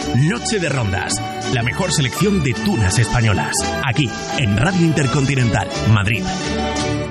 Noche de rondas. La mejor selección de tunas españolas. Aquí, en Radio Intercontinental, Madrid.